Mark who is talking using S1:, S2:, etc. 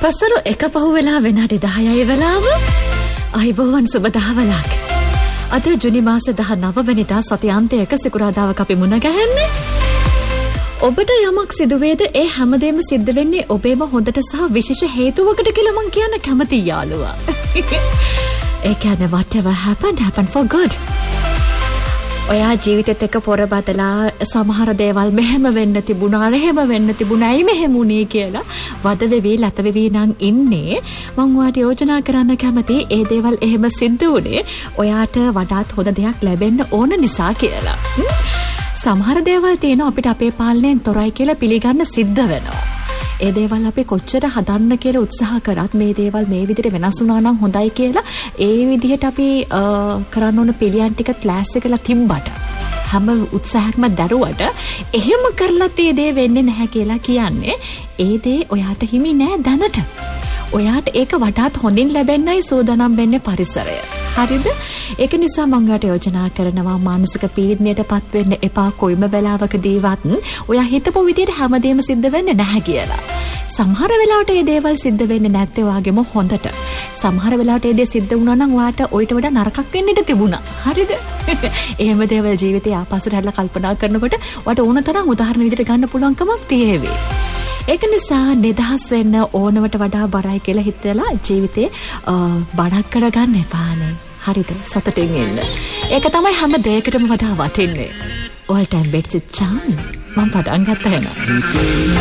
S1: පසරු එක පහු වෙලා වෙනාටි 10යි වෙලාව. අයිබෝවන් සුබ දහවලක්. අද ජුනි මාස 19 වෙනිදා සතියාන්තයක සිකුරාදාවක අපි මුණ ගැහෙන්නේ. ඔබට යමක් සිදු වේද ඒ හැමදේම සිද්ධ වෙන්නේ ඔබේම හොඳට සහ විශේෂ හේතුවකට කියලා මං කියන්න කැමතියි යාළුවා. ඒ කියන්නේ whatever happened for good. ඔයා ජීවිතෙත් එක්ක පොර බදලා සමහර දේවල් මෙහෙම වෙන්න තිබුණා, එහෙම වෙන්න තිබුණා, ඇයි මෙහෙම උනේ කියලා වද වෙවි ලත වෙවි නම් ඉන්නේ. මං ඔයාට යෝජනා කරන්න කැමතියි ඒ දේවල් එහෙම සිද්ධ වුණේ ඔයාට වඩාත් හොඳ දෙයක් ලැබෙන්න ඕන නිසා කියලා. සමහර දේවල් තියෙනවා අපිට අපේ පාලනයෙන් තොරයි කියලා පිළිගන්න සිද්ධ වෙනවා. ඒ දේවල් අපි කොච්චර හදන්න කියලා උත්සාහ කරත් මේ දේවල් මේ විදිහට වෙනස් වුණා නම් හොඳයි කියලා ඒ විදිහට අපි කරන්න ඕන පිළියම් ටික ක්ලාස් එකලා තිබ්බට හැම උත්සාහයක්ම දරුවට එහෙම කරලත් ඒ දේ වෙන්නේ නැහැ කියලා කියන්නේ ඒ දේ ඔයාට හිමි නෑ දැනට. ඔයාට ඒක වඩාත් හොඳින් ලැබෙන්නයි සූදානම් වෙන්නේ පරිසරය. හරිද? ඒක නිසා මම ඔයාලට යෝජනා කරනවා මානසික පීඩනයටපත් වෙන්න එපා කොයිම වෙලාවකදීවත්. ඔයා හිතපු විදිහට හැමදේම සිද්ධ වෙන්නේ නැහැ කියලා. සමහර වෙලාවට මේ දේවල් සිද්ධ වෙන්නේ නැත්තේ ඔයාගෙම හොඳට. සමහර වෙලාවට මේ දේ සිද්ධ වුණා නම් ඔයාට ඔයිට වඩා නරකක් වෙන්න ඉඩ තිබුණා. හරිද? එහෙම දේවල් ජීවිතේ ආපස්සට හැරලා කල්පනා කරනකොට ඔයාට ඕන තරම් උදාහරණ විදිහට ගන්න පුළුවන්කමක් තියෙවි. ඒක නිසා නිදහස් වෙන්න ඕනවට වඩා බරයි කියලා හිතලා ජීවිතේ බඩක් කරගන්න එපානේ. හරිද? සතුටින් ඉන්න. ඒක තමයි හැම දෙයකටම වඩා වටින්නේ. all time bets is charming. මම පටන් ගත්තා එහෙනම්.